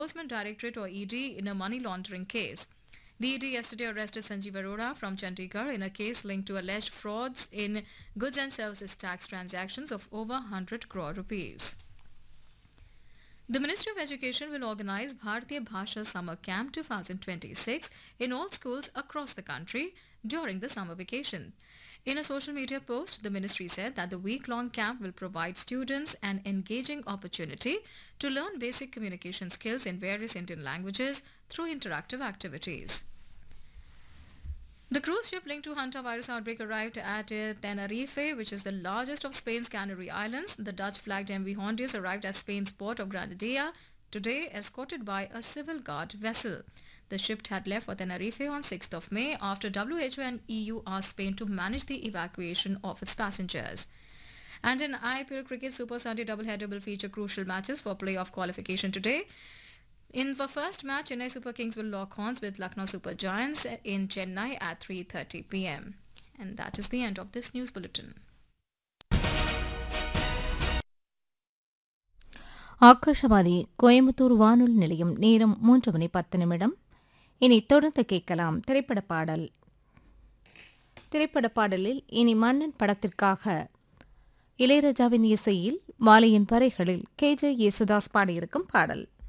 Enforcement Directorate or ED in a money laundering case. The ED yesterday arrested Sanjeev Arora from Chandigarh in a case linked to alleged frauds in goods and services tax transactions of over 100 crore rupees. The Ministry of Education will organize Bharatiya Bhasha Summer Camp 2026 in all schools across the country during the summer vacation. In a social media post, the ministry said that the week-long camp will provide students an engaging opportunity to learn basic communication skills in various Indian languages through interactive activities. The cruise ship linked to hantavirus outbreak arrived at Tenerife, which is the largest of Spain's Canary Islands. The Dutch-flagged MV Hondius arrived at Spain's port of Granadilla today, escorted by a civil guard vessel. The ship had left for Tenerife on 6th of May after WHO and EU asked Spain to manage the evacuation of its passengers. And in IPL cricket, Super Sunday doubleheader will feature crucial matches for playoff qualification today. In the first match, Chennai Super Kings will lock horns with Lucknow Super Giants in Chennai at 3:30 p.m. And that is the end of this news bulletin. Akashvani Coimbatore வானொலி நிலையம் நேரம் 3:10. இனி தொடர்ந்து கேட்கலாம் திரைப்பட பாடல். திரைப்பட பாடலில் இனி மன்னன் படத்திற்காக இளையராஜாவின் இசையில் வாலியின் வரிகளில் KJ யேசுதாஸ் பாடியிருக்கும் பாடல்.